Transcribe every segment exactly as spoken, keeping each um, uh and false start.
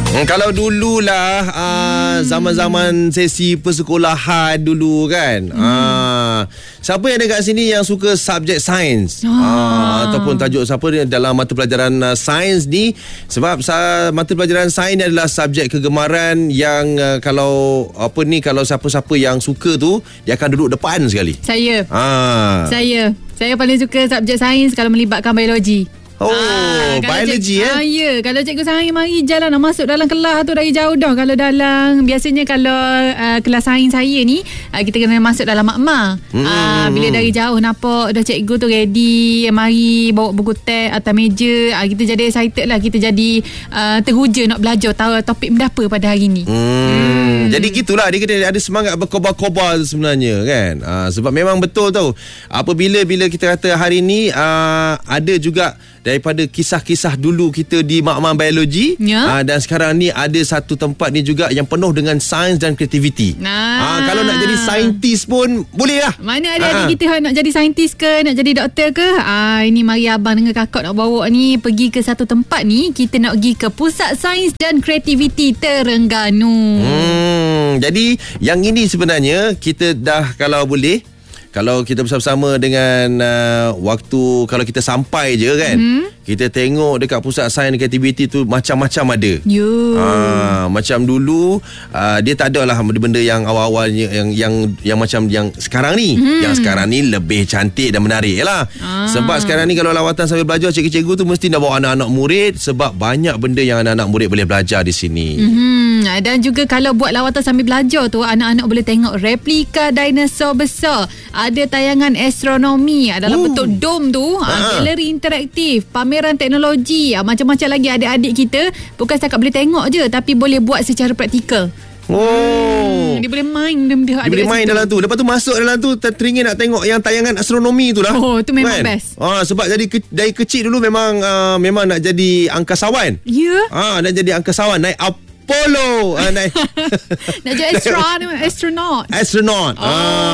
Hmm, kalau dululah uh, zaman-zaman sesi persekolahan dulu kan. Hmm. Uh, siapa yang ada kat sini yang suka subjek sains? Ah. Uh, ataupun tajuk siapa ni dalam mata pelajaran uh, sains ni? Sebab uh, mata pelajaran sains ni adalah subjek kegemaran yang uh, kalau apa ni kalau siapa-siapa yang suka tu dia akan duduk depan sekali. Saya. Ah. Saya. Saya paling suka subjek sains kalau melibatkan biologi. Oh, ah, biologi cik, eh? Ah, ya, kalau cikgu sains mari jalan nak masuk dalam kelas tu dari jauh dah. Kalau dalam biasanya kalau uh, kelas sains saya ni uh, kita kena masuk dalam makma. Hmm, uh, bila dari jauh nampak dah cikgu tu ready, mari bawa buku teks atas meja, uh, kita jadi excited lah, kita jadi uh, teruja nak belajar tahu topik benda apa pada hari ni. Hmm, hmm. Jadi gitulah dia kena ada semangat berkobar-kobar sebenarnya kan. Uh, sebab memang betul tau. Apabila bila kita kata hari ni uh, ada juga daripada kisah-kisah dulu kita di makmal biologi ya. uh, dan sekarang ni ada satu tempat ni juga yang penuh dengan sains dan kreativiti. Nah. Uh, kalau nak jadi saintis pun boleh lah. Mana ada adik kita nak jadi saintis ke, nak jadi doktor ke? Ah, ini mari abang dengan kakak nak bawa ni pergi ke satu tempat ni. Kita nak pergi ke Pusat Sains dan Kreativiti Terengganu. Hmm, jadi yang ini sebenarnya kita dah kalau boleh kalau kita bersama-sama dengan uh, waktu kalau kita sampai je kan hmm. kita tengok dekat Pusat Sains dan Kreativiti tu macam-macam ada. Yo. Ha, macam dulu uh, dia tak ada lah benda-benda yang awal-awalnya yang yang yang macam yang sekarang ni. Hmm. Yang sekarang ni lebih cantik dan menarik lah. Ah. Sebab sekarang ni kalau lawatan sambil belajar cikgu-cikgu tu mesti nak bawa anak-anak murid sebab banyak benda yang anak-anak murid boleh belajar di sini. Hmm. Dan juga kalau buat lawatan sambil belajar tu anak-anak boleh tengok replika dinosaur besar. Ada tayangan astronomi dalam uh. bentuk dom tu, uh-huh. galeri interaktif, pameran teknologi, macam-macam lagi. Adik-adik kita bukan setakat boleh tengok je tapi boleh buat secara praktikal. Oh, hmm, dia boleh main dia, dia, dia boleh main situ. Dalam tu. Lepas tu masuk dalam tu teringin nak tengok yang tayangan astronomi tu lah. Oh, tu memang kan? Best. Ah, sebab jadi ke, dari kecil dulu memang uh, memang nak jadi angkasawan. Ya. Yeah. Ah, nak jadi angkasawan naik up Polo uh, naik. Nak jadi astronaut Astronaut Astronaut oh.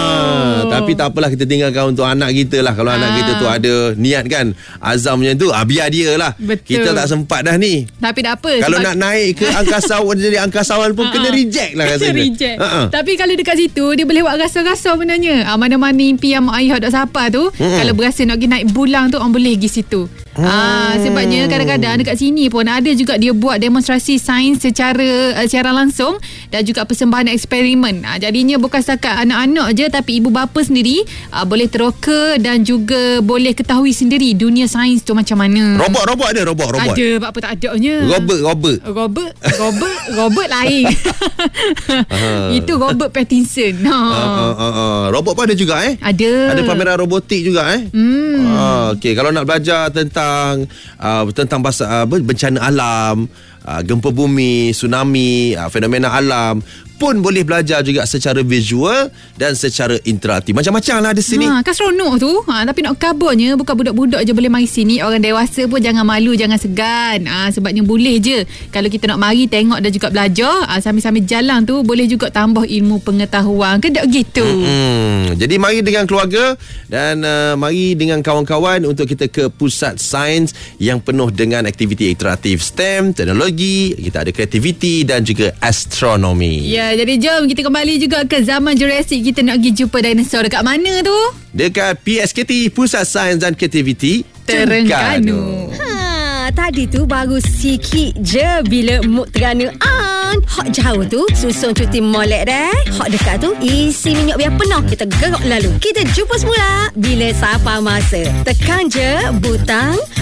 ah, Tapi tak apalah, kita tinggalkan untuk anak kita lah. Kalau ah. anak kita tu ada niat kan, azam macam tu, ah, biar dia lah. Betul. Kita tak sempat dah ni. Tapi tak apa, kalau nak naik ke angkasawan jadi angkasawan pun kena reject lah rasanya. Reject. Uh-uh. Tapi kalau dekat situ dia boleh buat rasa-rasa benarnya. ah, Mana-mana impian mak ayah dok siapa tu, mm-hmm. kalau berasa nak pergi naik bulang tu, orang boleh pergi situ. Hmm. Ah, sebabnya kadang-kadang dekat sini pun ada juga dia buat demonstrasi sains secara uh, secara langsung dan juga persembahan eksperimen. Ah, jadinya bukan setakat anak-anak je tapi ibu bapa sendiri uh, boleh teroka dan juga boleh ketahui sendiri dunia sains tu macam mana. Robot-robot ada robot-robot. Ada, apa tak adanya. Robert Robert. Robert Robert Robert lain. Itu Robert Pattinson. Ha. Uh, uh, uh, uh. Robot pun ada juga eh? Ada. Ada pameran robotik juga eh? Hmm. Uh, okey, kalau nak belajar tentang tentang uh, tentang bahasa uh, bencana alam, uh, gempa bumi, tsunami, uh, fenomena alam pun boleh belajar juga secara visual dan secara interaktif. Macam-macam lah di sini. Ha, kan seronok tu. Ha, tapi nak kabarnya bukan budak-budak je boleh mari sini. Orang dewasa pun jangan malu, jangan segan. Ha, sebabnya boleh je. Kalau kita nak mari tengok dan juga belajar, ha, sambil-sambil jalan tu boleh juga tambah ilmu pengetahuan. Ke tak gitu? Hmm, jadi mari dengan keluarga dan uh, mari dengan kawan-kawan untuk kita ke Pusat Sains yang penuh dengan aktiviti interaktif S T E M, teknologi, kita ada kreativiti dan juga astronomi. Ya. Ya, jadi jom kita kembali juga ke zaman Jurassic. Kita nak pergi jumpa dinosaur dekat mana tu? Dekat P S K T, Pusat Sains dan Kreativiti Terengganu. Ha, tadi tu baru sikit je bila mood Terengganu on. Hak jauh tu susun cuti molek dah. Hak dekat tu isi minyak biar penuh. Kita gerak lalu. Kita jumpa semula bila sampai masa. Tekan je butang